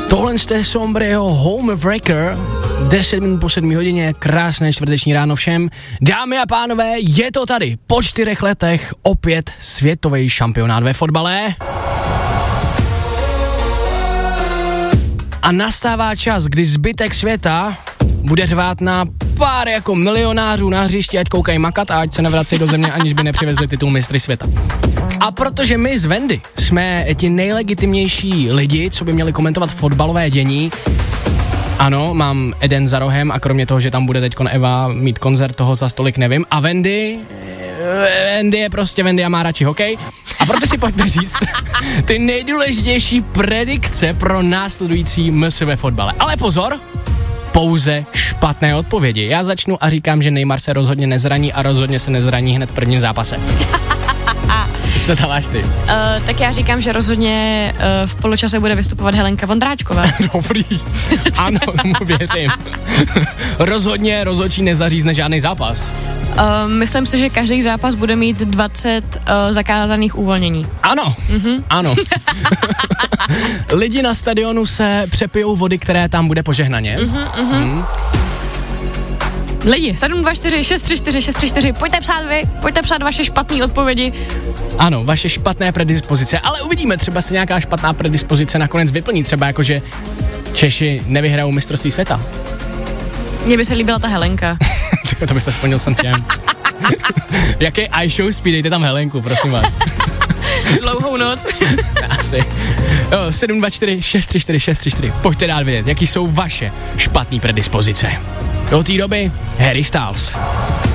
Tohle je Sombreho Homewrecker, 10 minut po 7 hodině, krásné čtvrteční ráno všem. Dámy a pánové, je to tady, po 4 letech opět světový šampionát ve fotbale. A nastává čas, kdy zbytek světa bude řvát na pár jako milionářů na hřišti, ať koukají makat a ať se nevracejí do země, aniž by nepřivezli titul mistry světa. A protože my z Wendy jsme ti nejlegitimnější lidi, co by měli komentovat fotbalové dění, ano, mám Eden za rohem a kromě toho, že tam bude teďkon Eva mít koncert, toho za stolik nevím. A Wendy je prostě Wendy a má radši hokej. A proto si pojďme říct ty nejdůležitější predikce pro následující ms ve fotbale. Ale pozor, pouze špatné odpovědi. Já začnu a říkám, že Neymar se rozhodně nezraní a rozhodně se nezraní hned v prvním zápase. Co tam máš ty? Tak já říkám, že rozhodně v poločase bude vystupovat Helenka Vondráčková. Dobrý. Ano, tomu věřím. Rozhodně rozhodčí nezařízne žádný zápas. Myslím si, že každý zápas bude mít 20 zakázaných uvolnění. Ano, ano. Lidi na stadionu se přepijou vody, které tam bude požehnaně. Lidi, 724 634 634, pojďte psát vaše špatné odpovědi. Ano, vaše špatné predispozice, ale uvidíme, třeba se nějaká špatná predispozice nakonec vyplní, třeba jako, že Češi nevyhrajou mistrovství světa. Mně by se líbila ta Helenka. To by se splnil jsem těm. Jaký iShow speed, dejte tam Helenku, prosím vás. Dlouhou noc. Asi. 724 634 634, pojďte dát vědět, jaký jsou vaše špatné predispozice. Do té doby Harry Styles.